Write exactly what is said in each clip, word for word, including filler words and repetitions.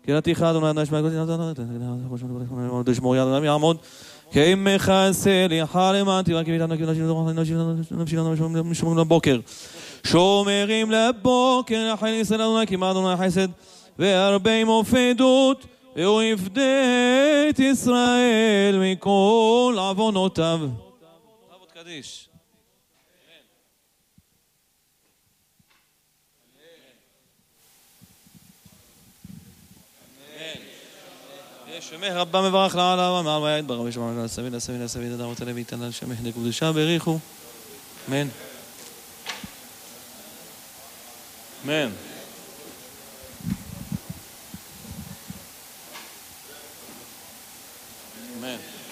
קהילתיך אדוני נשמע דשמור יד אדם יעמוד כאם מכסה ליחר למענתי רק ביתנו שומרים לבוקר שומרים לבוקר החל ישראל אדוני כמעט אדוני חסד והרבה מופדות והוא יפדה את ישראל מכל עוונותיו. אבות קדיש. שמח רבה מברך לעלה ומעל ויעד ברבי שמעון לסביד לסביד לסביד אדרות הלוי יתן על שמח לקודשה בריחו אמן אמן אמן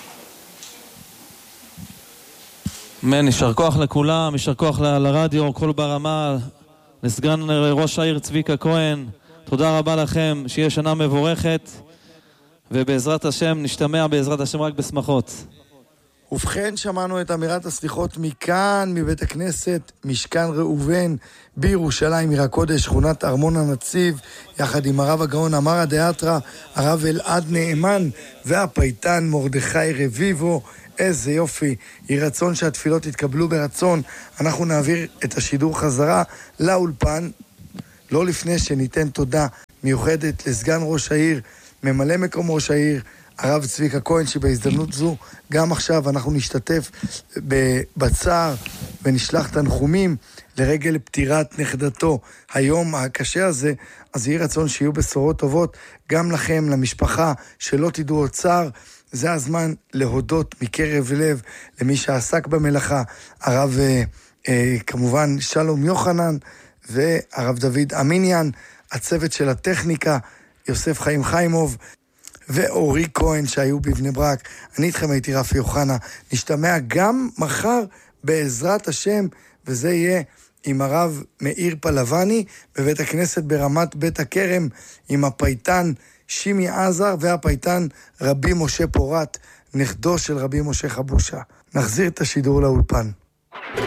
אמן יישר כוח לכולם, יישר כוח לרדיו כל ברמה, לסגן ראש העיר צביקה כהן, תודה רבה לכם, שיהיה שנה מבורכת ובעזרת השם נשתמע בעזרת השם רק בשמחות. ובכן שמענו את אמירת הסליחות מכאן, מבית הכנסת משכן ראובן בירושלים, עיר הקודש, שכונת ארמון הנציב, יחד עם הרב הגאון אמר הדאתרא, הרב אלעד נאמן והפייטן מרדכי רביבו. איזה יופי, יהי רצון שהתפילות יתקבלו ברצון. אנחנו נעביר את השידור חזרה לאולפן, לא לפני שניתן תודה מיוחדת לסגן ראש העיר, ממלא מקום ראש העיר, הרב צביקה כהן, שבהזדמנות זו, גם עכשיו אנחנו נשתתף בצער ונשלח תנחומים לרגל פטירת נכדתו היום הקשה הזה. אז יהי רצון שיהיו בשורות טובות גם לכם, למשפחה, שלא תדעו עוד צער. זה הזמן להודות מקרב לב למי שעסק במלאכה, הרב אה, אה, כמובן שלום יוחנן והרב דוד אמיניאן, הצוות של הטכניקה, יוסף חיים חיימוב ואורי כהן שהיו בבני ברק. אני איתכם הייתי רפי יוחנה, נשתמע גם מחר בעזרת השם, וזה יהיה עם הרב מאיר פלבני בבית הכנסת ברמת בית הכרם, עם הפייטן שימי עזר והפייטן רבי משה פורת, נכדו של רבי משה חבושה. נחזיר את השידור לאולפן.